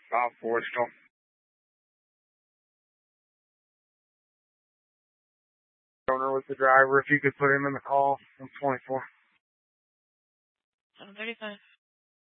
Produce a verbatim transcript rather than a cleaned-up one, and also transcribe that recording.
South Forestall. Owner with the driver, if you could put him in the call. I'm twenty-four.